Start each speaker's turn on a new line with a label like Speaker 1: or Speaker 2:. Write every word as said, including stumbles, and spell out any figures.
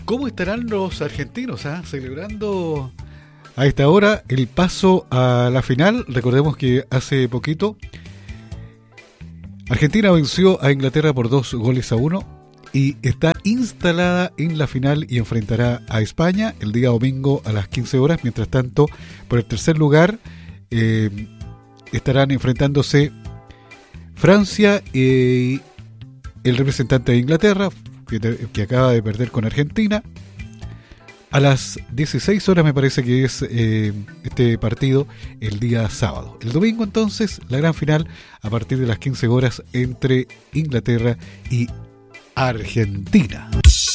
Speaker 1: ¿Cómo estarán los argentinos ah? celebrando a esta hora el paso a la final? Recordemos que hace poquito Argentina venció a Inglaterra por dos goles a uno y está instalada en la final y enfrentará a España el día domingo a las quince horas. Mientras tanto, por el tercer lugar eh, estarán enfrentándose Francia y el representante de Inglaterra, que, que acaba de perder con Argentina. A las dieciséis horas me parece que es eh, este partido el día sábado. El domingo entonces la gran final a partir de las quince horas entre Inglaterra y Argentina.